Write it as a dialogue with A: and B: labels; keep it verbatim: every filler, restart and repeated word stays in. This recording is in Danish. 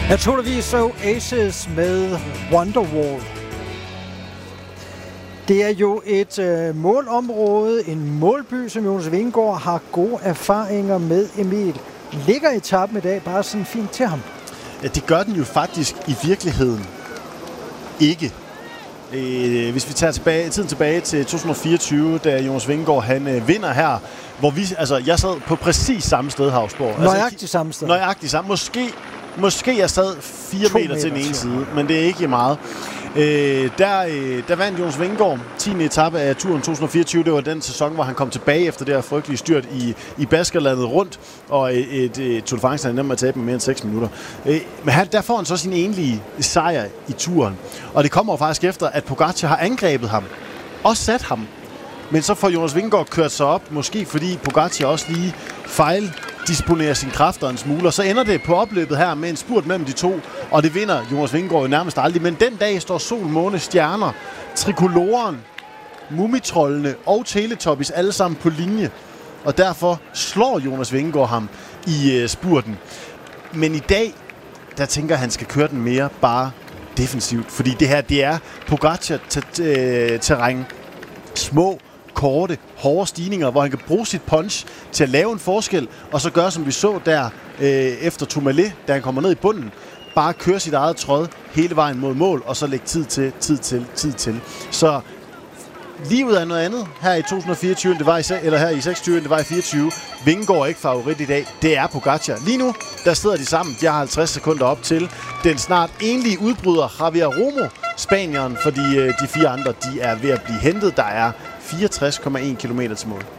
A: Naturligvis så Oasis med Wonderwall. Det er jo et øh, målområde, en målby, som Jonas Vingegaard har gode erfaringer med. Emil, ligger etappen i dag bare sådan fint til ham?
B: Ja, det gør den jo faktisk i virkeligheden ikke. Øh, hvis vi tager tilbage, tiden tilbage til to tusind og fireogtyve, da Jonas Vingegaard han øh, vinder her, hvor vi, altså jeg sad på præcis samme sted, Havsborg.
A: Nøjagtigt
B: altså,
A: samme sted.
B: Nøjagtigt samme. Måske, måske jeg sad fire meter, meter til den ene side, men det er ikke meget. Øh, der, øh, der vandt Jonas Vingegaard tiende etape af turen to tusind og fireogtyve. Det var den sæson, hvor han kom tilbage efter det her frygtelige styrt i, i Baskerlandet rundt, og et, et, et Tour de France, han nemlig at tabe med mere end seks minutter. Øh, men han, der får han så sin enlige sejr i turen. Og det kommer faktisk efter, at Pogacar har angrebet ham og sat ham. Men så får Jonas Vingegaard kørt sig op, måske fordi Pogacar også lige fejldisponerer sine kræfter en smule. Og så ender det på opløbet her med en spurt mellem de to, og det vinder Jonas Vingegaard jo nærmest aldrig. Men den dag står sol, måne, stjerner, trikoloren, mumitrollene og Teletubbies alle sammen på linje. Og derfor slår Jonas Vingegaard ham i uh, spurten. Men i dag, der tænker jeg, at han skal køre den mere bare defensivt. Fordi det her, det er Pogacar-terræn. Små, korte, hårde stigninger, hvor han kan bruge sit punch til at lave en forskel, og så gøre, som vi så der øh, efter Tourmalet, da han kommer ned i bunden, bare køre sit eget tråd hele vejen mod mål, og så lægge tid til, tid til, tid til. Så livet er noget andet her i to tusind og fireogtyve, det var i, eller her i seksogtyve, det var i fireogtyve. Vingegaard er ikke favorit i dag. Det er Pogacar. Lige nu, der sidder de sammen. De har halvtreds sekunder op til den snart enlige udbryder Javier Romo, spanieren, fordi øh, de fire andre, de er ved at blive hentet. Der er fireogtres komma en kilometer til mål.